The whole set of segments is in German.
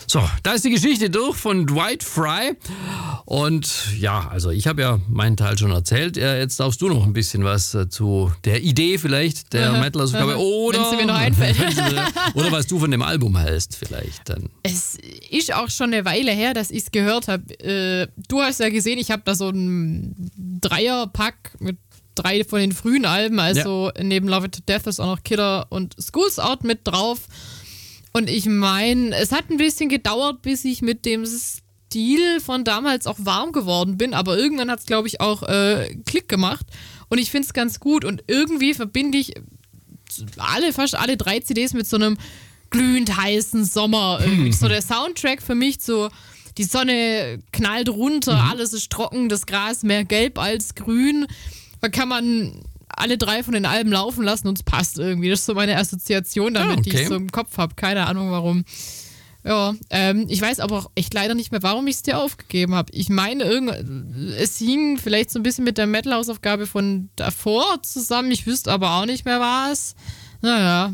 So, da ist die Geschichte durch von Dwight Frye. Und ja, also ich habe ja meinen Teil schon erzählt. Jetzt darfst du noch ein bisschen was zu der Idee vielleicht der Metal-Ausgabe. Oder wenn es mir noch einfällt. Oder was du von dem Album hältst vielleicht dann. Es ist auch schon eine Weile her, dass ich es gehört habe. Du hast ja gesehen, ich habe da so einen Dreierpack mit 3 von den frühen Alben. Also neben Love It to Death ist auch noch Killer und Schools Out mit drauf. Und ich meine, es hat ein bisschen gedauert, bis ich mit dem Stil von damals auch warm geworden bin, aber irgendwann hat es, glaube ich, auch Klick gemacht und ich finde es ganz gut und irgendwie verbinde ich fast alle 3 CDs mit so einem glühend heißen Sommer. So der Soundtrack für mich, so die Sonne knallt runter, alles ist trocken, das Gras mehr gelb als grün. Da kann man alle 3 von den Alben laufen lassen und es passt irgendwie. Das ist so meine Assoziation damit, die ich so im Kopf habe. Keine Ahnung warum. Ja, ich weiß aber auch echt leider nicht mehr, warum ich es dir aufgegeben habe. Ich meine, es hing vielleicht so ein bisschen mit der Metal-Hausaufgabe von davor zusammen. Ich wüsste aber auch nicht mehr was. Naja,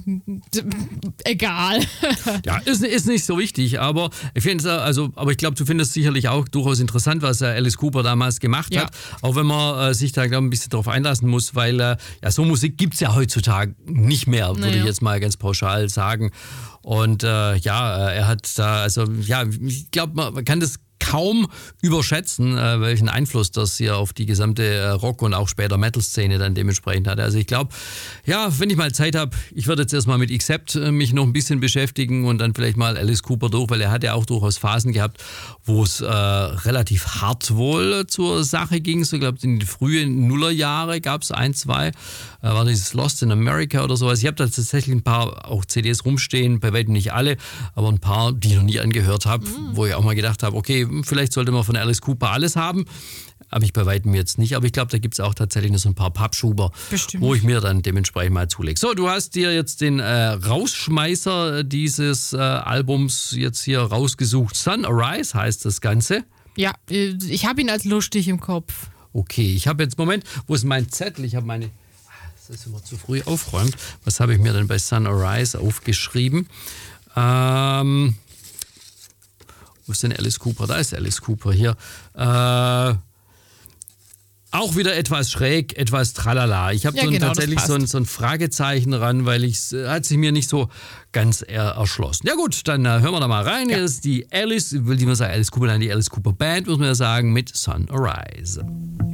egal. Ja, ist nicht so wichtig, aber ich finde aber ich glaube, du findest sicherlich auch durchaus interessant, was Alice Cooper damals gemacht hat. Auch wenn man sich da, glaube ich, ein bisschen drauf einlassen muss, weil so Musik gibt es ja heutzutage nicht mehr, würde ich jetzt mal ganz pauschal sagen. Und er hat da, ich glaube, man kann das kaum überschätzen, welchen Einfluss das hier auf die gesamte Rock- und auch später Metal-Szene dann dementsprechend hatte. Also ich glaube, wenn ich mal Zeit habe, ich würde jetzt erstmal mit Accept mich noch ein bisschen beschäftigen und dann vielleicht mal Alice Cooper durch, weil er hat ja auch durchaus Phasen gehabt, wo es relativ hart wohl zur Sache ging. So, ich glaube, in den frühen Nullerjahre gab es 1, 2, war dieses Lost in America oder sowas. Ich habe da tatsächlich ein paar auch CDs rumstehen, bei weitem nicht alle, aber ein paar, die ich noch nie angehört habe, wo ich auch mal gedacht habe, okay, vielleicht sollte man von Alice Cooper alles haben. Habe ich bei weitem jetzt nicht, aber ich glaube, da gibt es auch tatsächlich noch so ein paar Pappschuber, wo ich mir dann dementsprechend mal zulege. So, du hast dir jetzt den Rausschmeißer dieses Albums jetzt hier rausgesucht. Sun Arise heißt das Ganze. Ja, ich habe ihn als lustig im Kopf. Okay, ich habe jetzt, Moment, wo ist mein Zettel? Ich habe das ist immer zu früh aufräumt. Was habe ich mir denn bei Sun Arise aufgeschrieben? Wo ist denn Alice Cooper? Da ist Alice Cooper hier. Auch wieder etwas schräg, etwas tralala. Ich habe tatsächlich so ein Fragezeichen ran, weil hat sich mir nicht so ganz erschlossen. Ja gut, dann hören wir da mal rein. Hier ist die Alice Cooper Band, muss man ja sagen, mit Sun Arise.